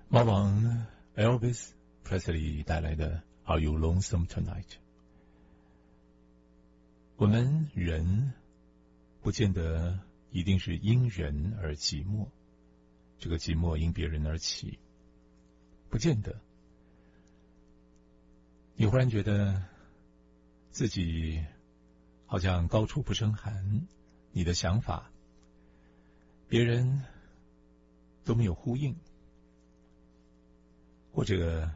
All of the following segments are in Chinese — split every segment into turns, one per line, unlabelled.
猫王 Elvis Presley 带来的 Are You Lonesome Tonight？ 我们人不见得一定是因人而寂寞，这个寂寞因别人而起，不见得。你忽然觉得自己好像高处不胜寒，你的想法别人都没有呼应，或者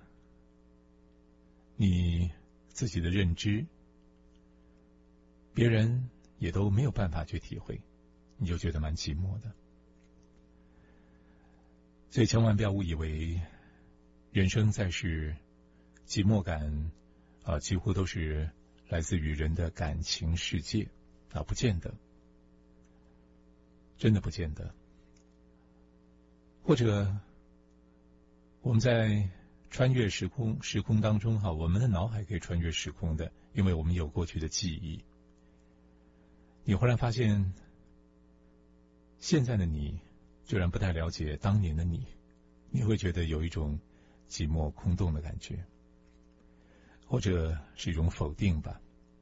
你自己的认知别人也都没有办法去体会，你就觉得蛮寂寞的。所以千万不要误以为人生在世寂寞感几乎都是来自于人的感情世界不见得，真的不见得。或者我们在穿越时空当中我们的脑海可以穿越时空的，因为我们有过去的记忆。你忽然发现现在的你居然不太了解当年的你，你会觉得有一种寂寞空洞的感觉，或者是一种否定吧。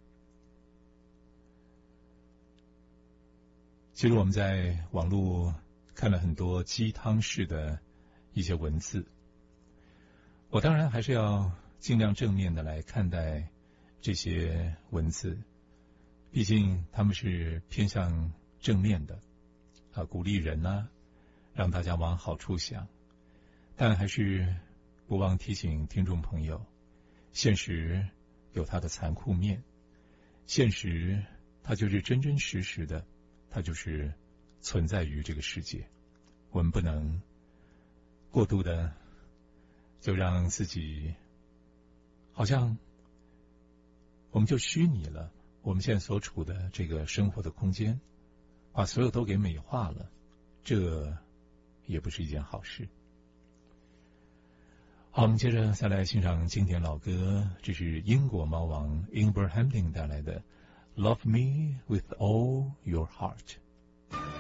其实我们在网络看了很多鸡汤式的一些文字，我当然还是要尽量正面的来看待这些文字，毕竟他们是偏向正面的鼓励人让大家往好处想。但还是不忘提醒听众朋友，现实有它的残酷面，现实它就是真真实实的，它就是存在于这个世界。我们不能过度的就让自己好像我们就虚拟了我们现在所处的这个生活的空间，把所有都给美化了，这也不是一件好事。好，我们接着再来欣赏经典老歌，这是英国猫王 Ingber Hamding 带来的 Love Me With All Your Heart。